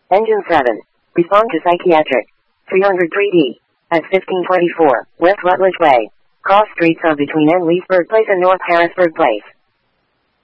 Engine 7. Respond to psychiatric. 303D. At 1524, West Rutledge Way. Cross streets of between N. Leesburg Place and North Harrisburg Place.